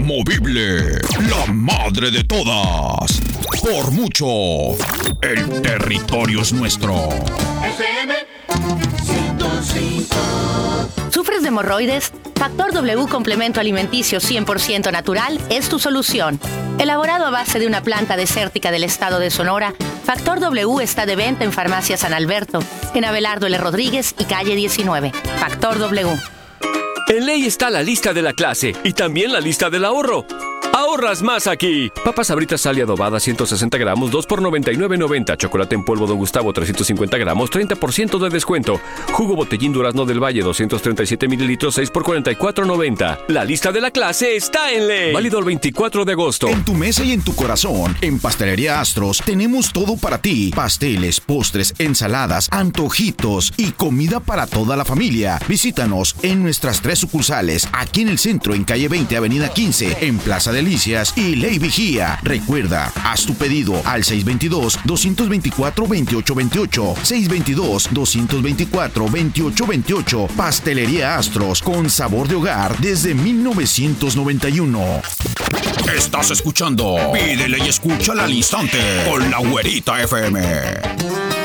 inamovible, la madre de todas. Por mucho, el territorio es nuestro. FM 105. ¿Sufres de hemorroides? Factor W Complemento Alimenticio 100% natural es tu solución. Elaborado a base de una planta desértica del estado de Sonora, Factor W está de venta en Farmacia San Alberto, en Abelardo L. Rodríguez y calle 19. Factor W. En ley está la lista de la clase y también la lista del ahorro. ¡Ahorras más aquí! Papas Sabritas Sal y adobada 160 gramos, 2 por $99.90. Chocolate en polvo Don Gustavo 350 gramos, 30% de descuento. Jugo Botellín Durazno del Valle 237 mililitros, 6 por $44.90. La lista de la clase está en ley. Válido el 24 de agosto. En tu mesa y en tu corazón, en Pastelería Astros, tenemos todo para ti. Pasteles, postres, ensaladas, antojitos y comida para toda la familia. Visítanos en nuestras 3 sucursales, aquí en el centro, en calle 20, avenida 15, en Plaza Delicias y Ley Vigía. Recuerda, haz tu pedido al 622-224-2828. 622-224-2828. Pastelería Astros, con sabor de hogar desde 1991. Estás escuchando Pídele y escúchala al instante con la Güerita FM.